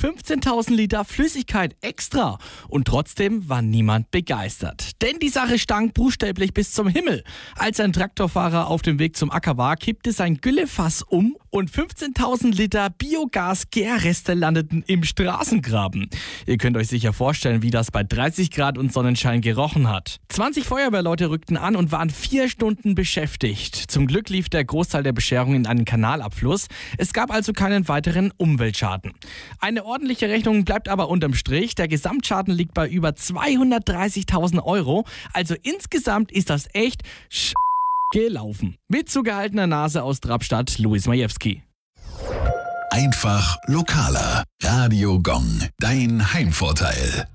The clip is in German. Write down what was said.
15.000 Liter Flüssigkeit extra. Und trotzdem war niemand begeistert. Denn die Sache stank buchstäblich bis zum Himmel. Als ein Traktorfahrer auf dem Weg zum Acker war, kippte sein Güllefass um und 15.000 Liter Biogas-Gärreste landeten im Straßengraben. Ihr könnt euch sicher vorstellen, wie das bei 30 Grad und Sonnenschein gerochen hat. 20 Feuerwehrleute rückten an und waren 4 Stunden beschäftigt. Zum Glück lief der Großteil der Bescherung in einen Kanalabfluss. Es gab also keinen weiteren Umweltschaden. Eine ordentliche Rechnung bleibt aber unterm Strich. Der Gesamtschaden liegt bei über 230.000 Euro. Also insgesamt ist das echt gelaufen. Mit zugehaltener Nase aus Drabstadt, Luis Majewski. Einfach lokaler. Radio Gong, dein Heimvorteil.